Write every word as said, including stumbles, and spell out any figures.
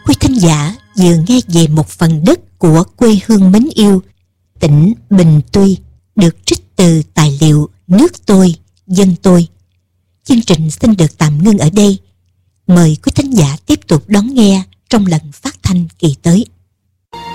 Quý thính giả vừa nghe về một phần đất của quê hương mến yêu, tỉnh Bình Tuy, được trích từ tài liệu Nước Tôi, Dân Tôi. Chương trình xin được tạm ngưng ở đây. Mời quý thính giả tiếp tục đón nghe trong lần phát thanh kỳ tới.